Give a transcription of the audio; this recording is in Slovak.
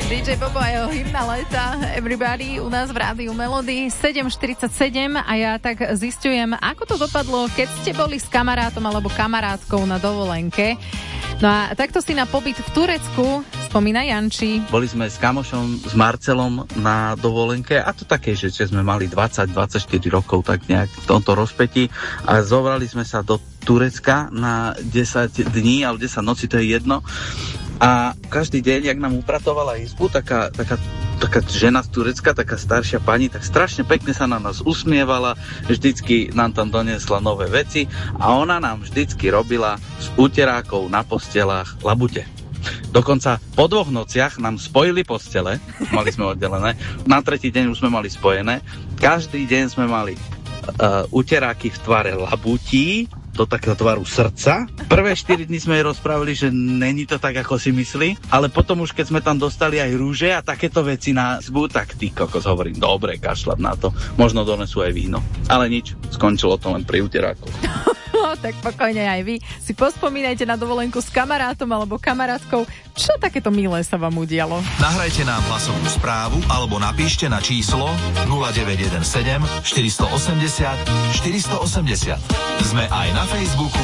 DJ Bobo a jeho hymna leta Everybody u nás v Rádiu Melody 7:47 a ja tak zisťujem, ako to dopadlo, keď ste boli s kamarátom alebo kamarátkou na dovolenke. No a takto si na pobyt v Turecku spomína Janči. Boli sme s kamošom, s Marcelom na dovolenke a to také, že sme mali 20-24 rokov tak nejak v tomto rozpätí a zobrali sme sa do Turecka na 10 dní alebo 10 noci, to je jedno. A každý deň, jak nám upratovala izbu, taká žena z Turecka, taká staršia pani, tak strašne pekne sa na nás usmievala, vždycky nám tam doniesla nové veci a ona nám vždycky robila z uterákov na postelách labute. Dokonca po 2 nociach nám spojili postele, mali sme oddelené, na 3. deň už sme mali spojené, každý deň sme mali uteráky v tvare labutí, do takého tvaru srdca. Prvé 4 dni sme jej rozprávali, že není to tak, ako si myslí, ale potom už keď sme tam dostali aj rúže a takéto veci na izbu, tak ty kokos, hovorím, dobre, kašľať na to. Možno donesú aj víno. Ale nič, skončilo to len pri uterákoch. Tak pokojne aj vy si pospomínajte na dovolenku s kamarátom alebo kamarátkou, čo takéto milé sa vám udialo. Nahrajte nám hlasovú správu alebo napíšte na číslo 0917 480 480. Sme aj na Facebooku